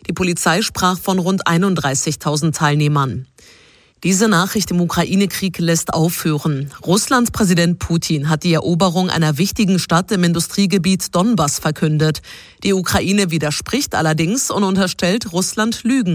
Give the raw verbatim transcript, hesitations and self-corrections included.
Die Polizei sprach von rund einunddreißigtausend Teilnehmern. Diese Nachricht im Ukraine-Krieg lässt aufhören. Russlands Präsident Putin hat die Eroberung einer wichtigen Stadt im Industriegebiet Donbass verkündet. Die Ukraine widerspricht allerdings und unterstellt Russland Lügen.